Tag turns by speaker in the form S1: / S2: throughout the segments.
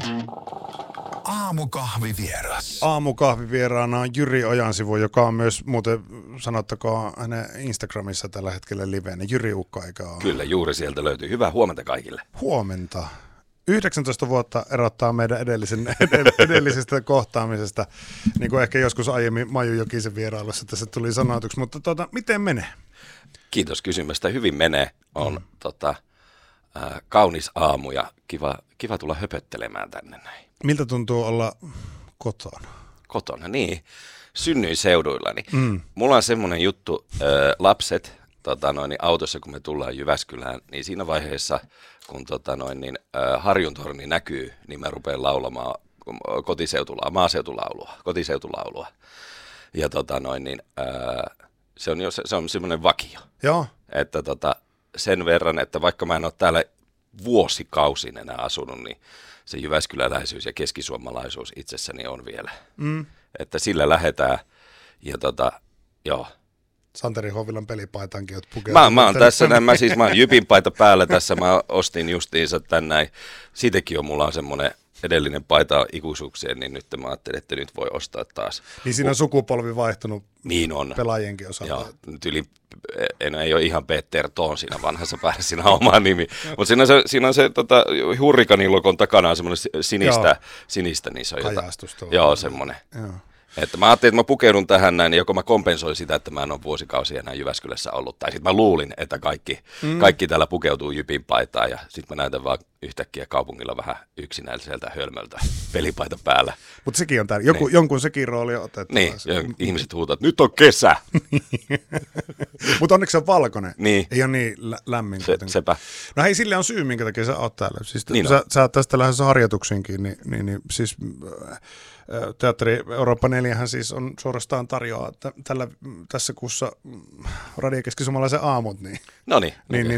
S1: Aamukahvivieras.
S2: Aamukahvivieraana on Jyri Ojansivu, joka on myös muuten, sanottakoon, hänen Instagramissa tällä hetkellä liveenä. Jyri Ukko, eikä ole?
S3: Kyllä, juuri sieltä löytyy. Hyvää huomenta kaikille.
S2: Huomenta. 19 vuotta erottaa meidän edellisestä kohtaamisesta, niin kuin ehkä joskus aiemmin Maiju Jokisen vierailussa tässä tuli sanotuksi, mutta miten menee?
S3: Kiitos kysymästä. Hyvin menee. On kaunis aamu ja kiva tulla höpöttelemään tänne näin.
S2: Miltä tuntuu olla kotona?
S3: Kotona, niin. Synnyin seuduillani. Mulla on semmoinen juttu, lapset autossa, kun me tullaan Jyväskylään, niin siinä vaiheessa, kun Harjuntorni näkyy, niin mä rupean laulamaan kotiseutulaulua. Ja se on semmoinen vakio.
S2: Joo.
S3: Että sen verran, että vaikka mä en ole täällä vuosikausin enää asunut, niin se jyväskyläläisyys ja keskisuomalaisuus itsessäni on vielä. Että sillä lähdetään ja joo.
S2: Santeri Hovilan pelipaitankin oot pukeutunut.
S3: Mä oon tässä näin, mä oon Jypin paita päällä tässä, mä ostin justiinsa tän näin. Siitäkin mulla on semmoinen edellinen paita ikuisuuksien, niin nyt mä ajattelin, että nyt voi ostaa taas.
S2: Niin siinä on sukupolvi vaihtunut
S3: niin on.
S2: Pelaajienkin osalta.
S3: Joo, nyt ei ole ihan Peter Toon siinä vanhassa päässä, siinä on oma nimi. Mutta siinä on se Hurrikanin logon takana on semmoinen sinistä, niin se on
S2: kajastusta.
S3: Joo, semmoinen. Joo. Että mä ajattelin, että mä pukeudun tähän näin, niin joko mä kompensoin sitä, että mä en ole vuosikausia enää Jyväskylässä ollut, tai sitten mä luulin, että kaikki täällä pukeutuu Jypin paitaan, ja sitten mä näytän vaan yhtäkkiä kaupungilla vähän yksinäiseltä hölmöltä pelipaita päällä.
S2: Mutta sekin on täällä, jonkun sekin rooli on otettu.
S3: Niin, ihmiset huutavat, että nyt on kesä.
S2: Mutta onneksi se on valkoinen,
S3: niin.
S2: Ei ole niin lämmin kuitenkin.
S3: Sepä.
S2: No hei, sille on syy, minkä takia sä oot täällä. Siis
S3: niin
S2: sä oot tästä lähdössä harjoituksiinkin, niin siis Teatteri Eurooppa 4 siis on suorastaan tarjoaa tässä kuussa Radio Keski-Suomalaisen aamut. Niin,
S3: Noniin.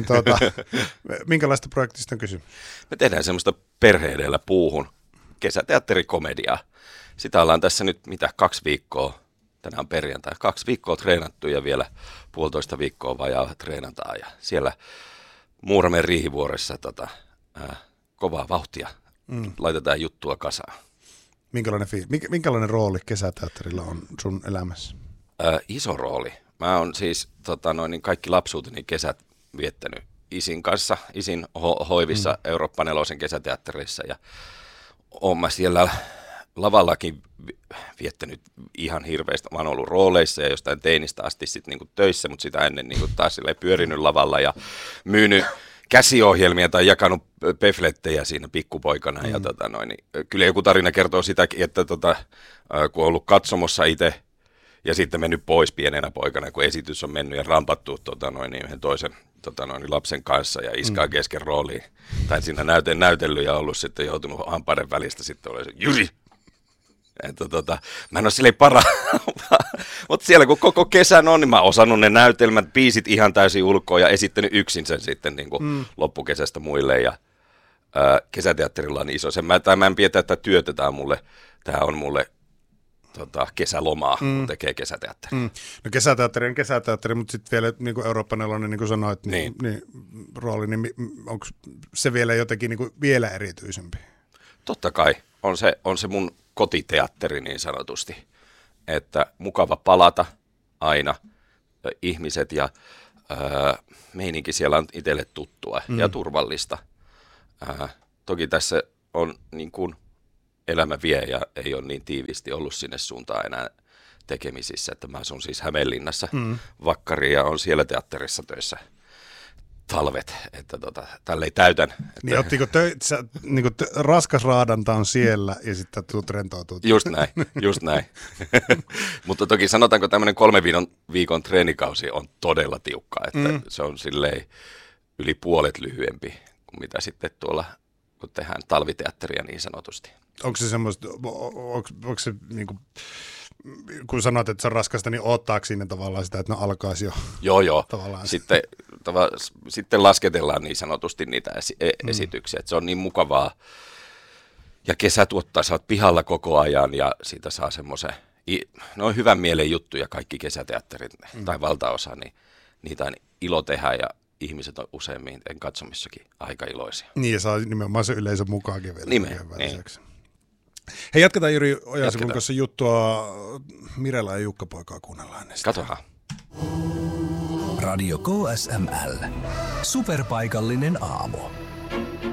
S2: Minkälaista projektista on kysymys?
S3: Me tehdään semmoista perhe edellä puuhun kesäteatterikomediaa. Sitä ollaan tässä nyt 2 viikkoa, tänään perjantai, 2 viikkoa treenattu ja vielä 1,5 viikkoa vajaa treenataan. Ja siellä Muuramen Riihivuoressa kovaa vauhtia laitetaan juttua kasaan.
S2: Minkälainen rooli kesäteatterilla on sun elämässä?
S3: Iso rooli. Mä oon siis kaikki lapsuuteni kesät viettänyt isin kanssa, isin hoivissa Eurooppa 4 kesäteatterissa ja oon mä siellä lavallakin viettänyt ihan hirveästi. Mä oon ollut rooleissa ja jostain teinistä asti sit niinku töissä, mutta sitä ennen niinku taas pyörinyt lavalla ja myynyt käsiohjelmia tai jakanut peflettejä siinä pikkupoikana. Ja kyllä joku tarina kertoo sitäkin, että kun on ollut katsomossa itse ja sitten mennyt pois pienenä poikana, kun esitys on mennyt ja rampattu yhden toisen lapsen kanssa ja iskaa kesken rooliin. Tai siinä näytellyt ja ollut sitten joutunut hampaiden välistä sitten oli se Jyri! Mä en ole silleen mutta siellä kun koko kesän on, niin mä oon osannut ne näytelmät, biisit ihan täysin ulkoa ja esittänyt yksin sen sitten niin kuin loppukesästä muille. Ja kesäteatterilla on iso. Mä en pidä tätä työtä, tää on mulle kesälomaa, kun tekee kesäteatteri.
S2: No kesäteatteri on kesäteatteri, mutta sitten vielä niin kuin Eurooppa 4, niin kuin sanoit, niin rooli, niin onko se vielä jotenkin niin kuin vielä erityisempi?
S3: Totta kai. On se mun kotiteatteri niin sanotusti, että mukava palata aina, ihmiset ja meininki siellä on itselle tuttua ja turvallista. Toki tässä on niin kuin elämä vie ja ei ole niin tiiviisti ollut sinne suuntaan enää tekemisissä, että mä asun siis Hämeenlinnassa vakkari ja on siellä teatterissa töissä talvet, että tälleen täytän.
S2: Niin ottiko raskas raadanta on siellä ja sitten tulet rentoutua?
S3: Just näin. Mutta toki sanotaanko tämmöinen 3 viikon treenikausi on todella tiukka, että se on silleen yli puolet lyhyempi kuin mitä sitten tuolla, kun tehdään talviteatteria niin sanotusti.
S2: Onko se semmoista, onko se niin kuin, kun sanoit, että se on raskasta, niin odottaako siinä tavallaan sitä, että ne alkaisi jo?
S3: Joo. Sitten lasketellaan niin sanotusti niitä esityksiä, että se on niin mukavaa. Ja kesä tuottaa, sä oot pihalla koko ajan ja siitä saa semmoisen, ne on hyvän mielen juttuja kaikki kesäteatterit tai valtaosa, niin niitä on ilo tehdä ja ihmiset on useimmin katsomissakin aika iloisia.
S2: Niin, ja saa nimenomaan se yleisön mukaankin vielä.
S3: Niin.
S2: Hei, jatketaan Jyri Ojasivun kanssa juttua. Mirela ja Jukka-poikaa kuunnellaan.
S3: Katohan.
S4: Radio KSML. Superpaikallinen aamu.